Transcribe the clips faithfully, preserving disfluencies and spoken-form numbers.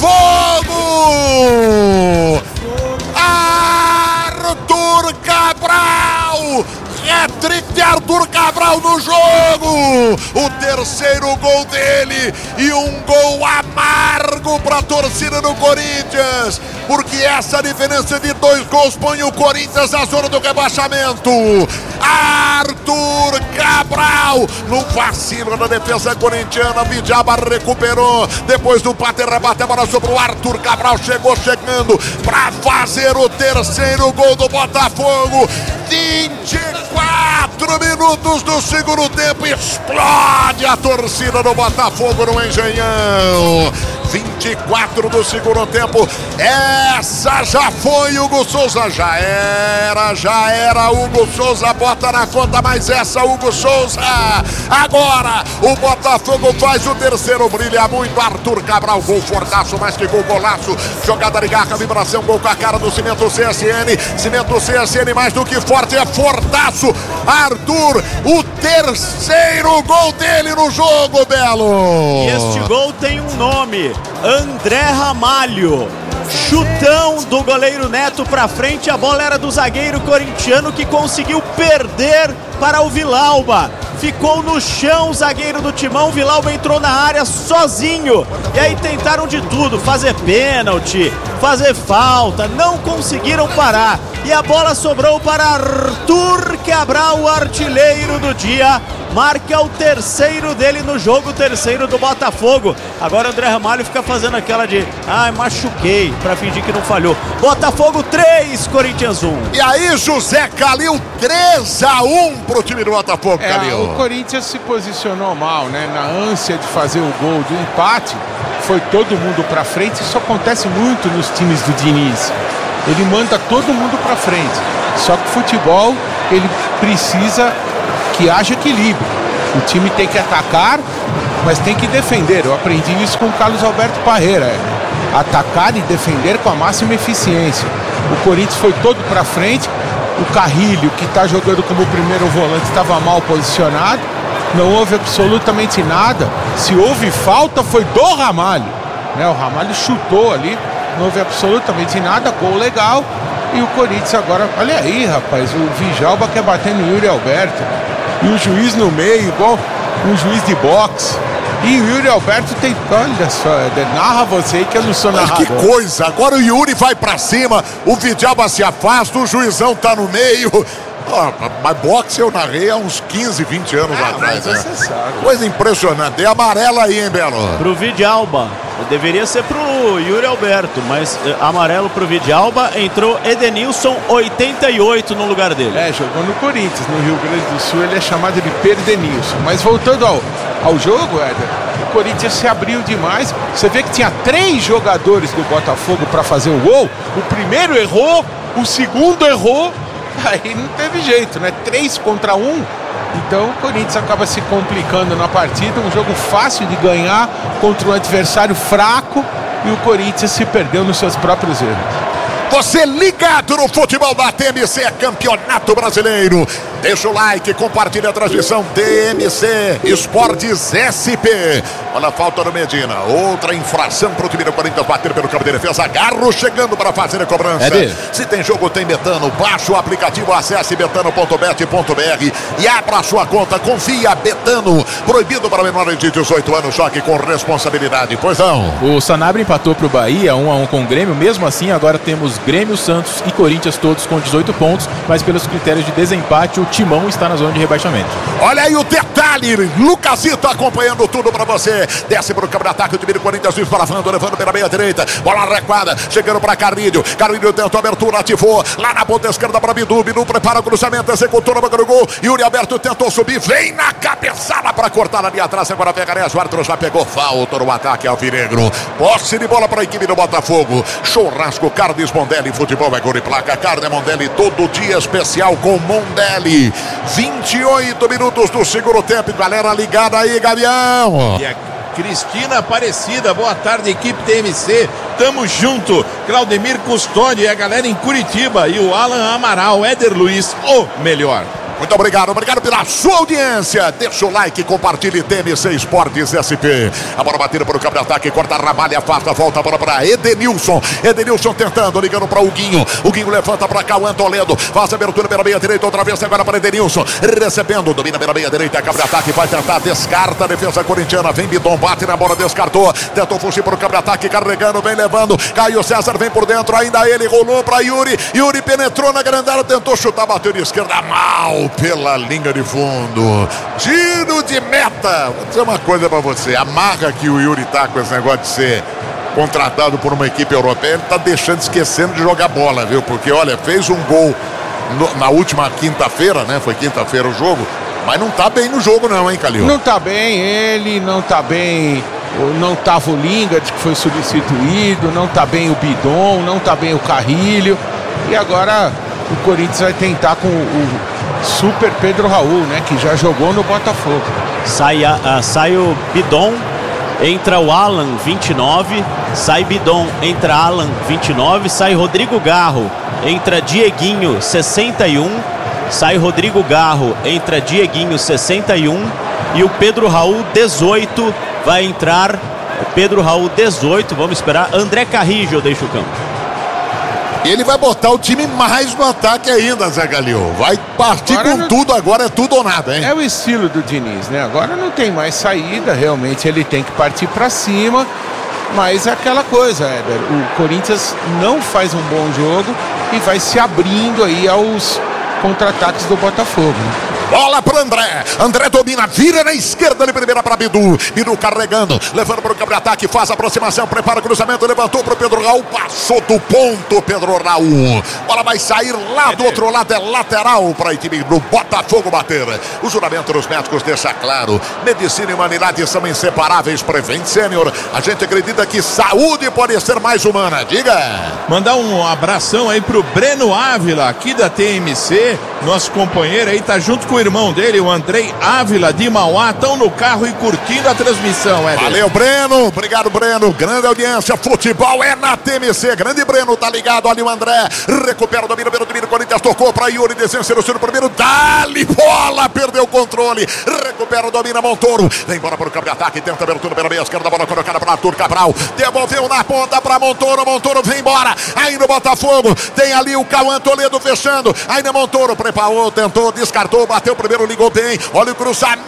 Botafogo! Arthur Cabral! Hat-trick de Arthur Cabral no jogo! O terceiro gol dele e um gol amargo para a torcida do Corinthians, porque essa diferença de dois gols põe o Corinthians na zona do rebaixamento. Arthur Cabral, no vacilo da defesa corintiana, Vidjaba recuperou, depois do bate rebate, a bola sobre o Arthur Cabral, chegou chegando para fazer o terceiro gol do Botafogo. vinte e quatro minutos do segundo tempo, explode a torcida do Botafogo no Engenhão. vinte e quatro do segundo tempo, essa já foi Hugo Souza, já era, já era Hugo Souza, bota na conta, mas essa Hugo Souza, agora o Botafogo faz o terceiro, brilha muito, Arthur Cabral, gol fortaço, mais que gol, golaço, jogada de garra, vibração, gol com a cara do Cimento C S N, Cimento C S N mais do que forte, é fortaço, Arthur, o terceiro gol dele no jogo, Belo. E este gol tem um nome, André Ramalho. Chutão do goleiro Neto pra frente, a bola era do zagueiro corintiano que conseguiu perder para o Villalba. Ficou no chão o zagueiro do Timão, o Villalba entrou na área sozinho. E aí tentaram de tudo, fazer pênalti, fazer falta, não conseguiram parar. E a bola sobrou para Arthur Cabral, o artilheiro do dia. Marca o terceiro dele no jogo, o terceiro do Botafogo. Agora o André Ramalho fica fazendo aquela de ai, machuquei, pra fingir que não falhou. Botafogo três, Corinthians um. E aí, José Calil, três a um pro time do Botafogo, é, Calil. O Corinthians se posicionou mal, né? Na ânsia de fazer o gol do empate, foi todo mundo pra frente. Isso acontece muito nos times do Diniz. Ele manda todo mundo pra frente. Só que o futebol, ele precisa que haja equilíbrio. O time tem que atacar, mas tem que defender. Eu aprendi isso com o Carlos Alberto Parreira. É. Atacar e defender com a máxima eficiência. O Corinthians foi todo pra frente. O Carrilho, que está jogando como primeiro volante, estava mal posicionado. Não houve absolutamente nada. Se houve falta, foi do Ramalho, né? O Ramalho chutou ali. Não houve absolutamente nada. Gol legal. E o Corinthians agora, olha aí, rapaz, o Vidjaba quer bater no Yuri Alberto. E o juiz no meio, igual um juiz de boxe. E o Yuri Alberto tem, olha só, narra você que eu não sou narrador. Mas que coisa, agora o Yuri vai pra cima, o Vidjaba se afasta, o juizão tá no meio. Oh, mas boxe eu narrei há uns quinze, vinte anos ah, atrás, né? Coisa impressionante. É amarela aí, hein, Belo? Pro Vidjaba. Deveria ser pro Yuri Alberto, mas eh, amarelo pro Vidjaba. Entrou Edenilson, oitenta e oito no lugar dele. É, jogou no Corinthians, no Rio Grande do Sul. Ele é chamado de Perdenilson. Mas voltando ao, ao jogo, Éder, o Corinthians se abriu demais. Você vê que tinha três jogadores do Botafogo para fazer o gol. O primeiro errou, o segundo errou. Aí não teve jeito, né? Três contra um. Então o Corinthians acaba se complicando na partida. Um jogo fácil de ganhar contra um adversário fraco. E o Corinthians se perdeu nos seus próprios erros. Você ligado no futebol da T M C, Campeonato Brasileiro. Deixa o like, compartilha a transmissão. T M C Esportes S P. Olha a falta do Medina. Outra infração para o time do Corinthians bater pelo campo de defesa. Garro chegando para fazer a cobrança. É Se tem jogo, tem Betano. Baixa o aplicativo, acesse betano ponto bet ponto br e abra a sua conta. Confia, Betano. Proibido para menores de dezoito anos, só que com responsabilidade. Pois não. O Sanabria empatou para o Bahia, um a um com o Grêmio. Mesmo assim, agora temos Grêmio, Santos e Corinthians todos com dezoito pontos, mas pelos critérios de desempate, o Timão está na zona de rebaixamento. Olha aí o detalhe, Lucasito acompanhando tudo para você. Desce para o campo de ataque, o time do Corinthians desbaravando, levando pela meia direita, bola recuada, chegando para Carrilho. Carrilho tentou abertura, ativou, lá na ponta esquerda para Bidu, Bidu prepara o cruzamento, executou na boca do gol, Yuri Alberto tentou subir, vem na cabeçada para cortar ali atrás, agora pega o árbitro já pegou falta no ataque alvinegro. Posse de bola para a equipe do Botafogo. Churrasco Carnes Mondelli, futebol é gol e placa. Carne Mondelli, todo dia especial com Mondelli. vinte e oito minutos do segundo tempo, galera ligada aí, Gavião. E a Cristina Aparecida, boa tarde, equipe T M C, tamo junto. Claudemir Custódio e a galera em Curitiba, e o Alan Amaral, Éder Luiz, o melhor. Muito obrigado, obrigado pela sua audiência. Deixa o like, compartilhe T M C Esportes S P. A bola batida para o campo de ataque, corta a ramalha, afasta, volta a bola para Edenilson. Edenilson tentando, ligando para o Guinho. O Guinho levanta para cá, o Antoledo. Faz a abertura pela meia direita, outra vez agora para Edenilson. Recebendo, domina pela meia direita, campo de ataque, vai tentar, descarta a defesa corintiana. Vem Bidon, bate na bola, descartou. Tentou fugir para o campo de ataque, carregando, vem levando. Caio César vem por dentro, ainda ele rolou para Yuri. Yuri penetrou na grande área, tentou chutar, bateu de esquerda mal pela linha de fundo. Giro de meta. Vou dizer uma coisa pra você, a marca que o Yuri tá com esse negócio de ser contratado por uma equipe europeia, ele tá deixando, esquecendo de jogar bola, viu? Porque olha, fez um gol no, na última quinta-feira, né? Foi quinta-feira o jogo, mas não tá bem no jogo não, hein, Calil? Não tá bem ele, não tá bem, não tava o Lingard, que foi substituído, não tá bem o Bidon, não tá bem o Carrilho, e agora o Corinthians vai tentar com o Super Pedro Raul, né, que já jogou no Botafogo. Sai, a, a, sai o Bidon, entra o Alan, vinte e nove, sai Bidon, entra Alan, vinte e nove, sai Rodrigo Garro, entra Dieguinho, sessenta e um, sai Rodrigo Garro, entra Dieguinho, sessenta e um, e o Pedro Raul, dezoito, vai entrar o Pedro Raul, dezoito, vamos esperar, André Carrillo deixa o campo. Ele vai botar o time mais no ataque ainda, Zé Galil. Vai partir agora com não... tudo, agora é tudo ou nada, hein? É o estilo do Diniz, né? Agora não tem mais saída, realmente ele tem que partir pra cima. Mas é aquela coisa, Éder, o Corinthians não faz um bom jogo e vai se abrindo aí aos contra-ataques do Botafogo, né? Bola para André, André domina, vira na esquerda de primeira para Bidu, Bidu carregando, levando para o campo de ataque, faz a aproximação, prepara o cruzamento, levantou para o Pedro Raul, passou do ponto Pedro Raul, bola vai sair lá do outro lado, é lateral para a equipe do Botafogo bater. O juramento dos médicos deixa claro, medicina e humanidade são inseparáveis. Prevent Sênior, a gente acredita que saúde pode ser mais humana, diga. Mandar um abração aí pro Breno Ávila, aqui da T M C, nosso companheiro aí, tá junto com o irmão dele, o Andrei Ávila de Mauá, estão no carro e curtindo a transmissão, Éder. Valeu, Breno, obrigado, Breno, grande audiência, futebol é na T M C, grande Breno, tá ligado ali o André, recupera o domínio, pelo domínio, Corinthians tocou pra Yuri, desceu o primeiro, dá-lhe bola, perdeu o controle, recupera o domínio, Montoro, vem embora para o campo de ataque, tenta abertura pela meia esquerda, bola colocada para Arthur Cabral, devolveu na ponta para Montoro, Montoro vem embora, aí no Botafogo, tem ali o Cauã Toledo fechando, ainda Montoro preparou, tentou, descartou, bateu o primeiro, ligou bem, olha o cruzamento,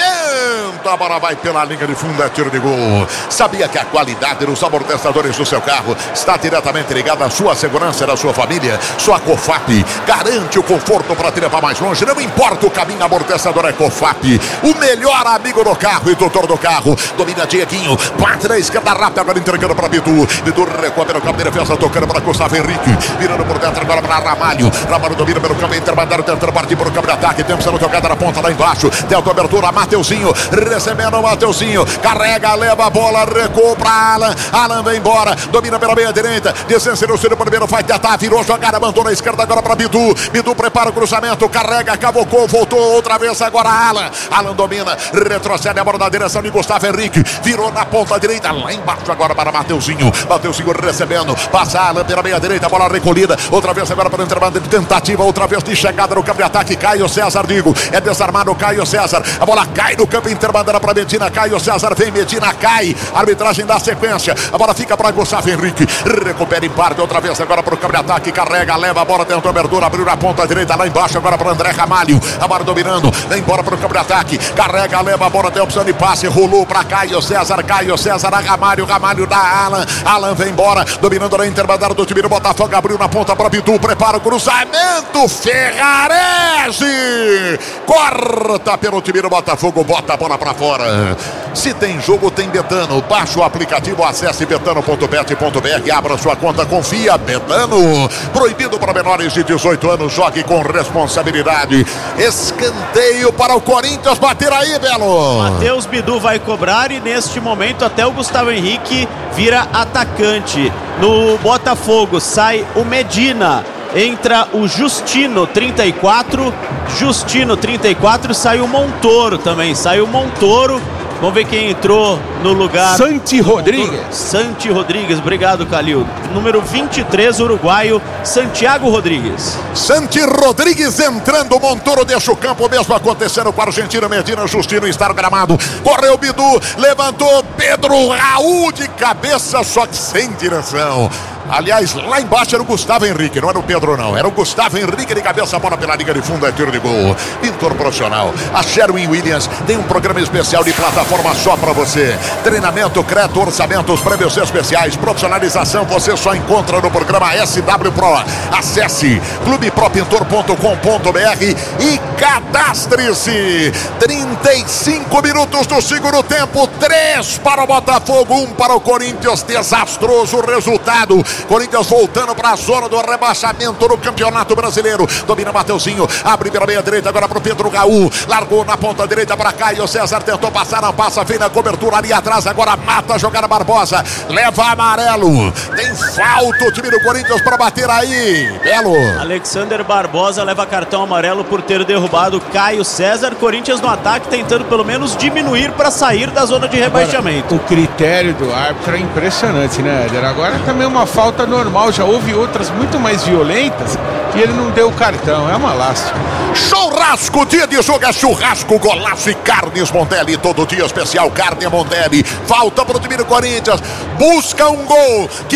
a bola vai pela linha de fundo, é tiro de gol. Sabia que a qualidade dos amortecedores do seu carro está diretamente ligada à sua segurança e da sua família? Sua Cofap garante o conforto para te levar mais longe, não importa o caminho, amortecedor é Cofap, o melhor amigo do carro e tutor do carro. Domina Dieguinho, bate na esquerda rápida, agora entregando para Bidu, Bidu recua pelo campo de defesa, tocando para Gustavo Henrique, virando por dentro agora para Ramalho, Ramalho domina pelo campo intermediário, tentando partir para o campo de ataque, temos a jogada na ponta lá embaixo, tenta a abertura, Mateuzinho, recebendo o Mateuzinho, carrega, leva a bola, recua para Alan, Alan vem embora, domina pela meia direita, descendo no seu primeiro, vai tentar, virou jogada, mandou na esquerda agora para Bidu, Bidu prepara o cruzamento, carrega, cavocou, voltou outra vez agora Alan, Alan domina, retrocede a bola na direção de Gustavo Henrique, virou na ponta direita, lá embaixo agora para Mateuzinho, Mateuzinho recebendo, passa Alan pela meia direita, bola recolhida, outra vez agora para o intervalo de tentativa, outra vez de chegada no campo de ataque, Caio César, digo, é desarmado o Caio César, a bola cai no campo intermediário para Medina, Caio César vem, Medina cai, arbitragem da sequência, a bola fica para Gustavo Henrique, recupera em parte, outra vez agora para o campo de ataque, carrega, leva a bola, tentou abertura, abriu na ponta direita, lá embaixo agora para André Ramalho, a bola dominando, vem embora para o campo de ataque, carrega, leva a bola, tem opção de passe, rolou para Caio César, Caio César, Ramalho, Ramalho da Alan, Alan vem embora, dominando na intermediária do time do Botafogo, abriu na ponta para Bidu, prepara o cruzamento, Ferrarese, corta pelo time do Botafogo, bota a bola para fora. Se tem jogo, tem Betano, baixa o aplicativo, acesse betano ponto bet ponto br, abra sua conta, confia, Betano, proibido para menores de dezoito anos, jogue com responsabilidade. Escanteio para o Corinthians, bater aí, Belo. Matheus Bidu vai cobrar e neste momento até o Gustavo Henrique vira atacante. No Botafogo sai o Medina, entra o Justino, trinta e quatro, Justino trinta e quatro, sai o Montoro também, sai o Montoro, Vamos ver quem entrou no lugar. Santi Rodrigues. Santi Rodrigues, obrigado, Calil. Número vinte e três, uruguaio, Santiago Rodrigues. Santi Rodrigues entrando, Montoro deixa o campo, mesmo acontecendo com a Argentina. Medina Justino está no gramado. Correu Bidu, levantou Pedro Raul de cabeça, só que sem direção. Aliás, lá embaixo era o Gustavo Henrique, não era o Pedro não, era o Gustavo Henrique de cabeça, bola pela liga de fundo, é tiro de gol. Pintor profissional, a Sherwin Williams tem um programa especial de plataforma só para você. Treinamento, crédito, orçamentos, prêmios especiais, profissionalização, você só encontra no programa S W Pro. Acesse clube pro pintor ponto com ponto b r e cadastre-se. trinta e cinco minutos do segundo tempo, três para o Botafogo, um para o Corinthians, desastroso resultado. Corinthians voltando para a zona do rebaixamento no Campeonato Brasileiro. Domina Mateuzinho, abre pela meia direita agora para o Pedro Raul. Largou na ponta direita para Caio César, tentou passar, não passa, fez na cobertura ali atrás. Agora mata a jogada Barbosa, leva amarelo. Tem falta o time do Corinthians para bater aí. Belo. Alexander Barbosa leva cartão amarelo por ter derrubado Caio César. Corinthians no ataque tentando pelo menos diminuir para sair da zona de rebaixamento. Agora, o critério do árbitro é impressionante, né, Éder? Agora também uma falta normal, já houve outras muito mais violentas e ele não deu o cartão, é uma lástima. Churrasco, dia de jogo é churrasco, golaço e carnes Mondelli, todo dia especial carne Mondelli. Falta para o time do Corinthians, busca um gol que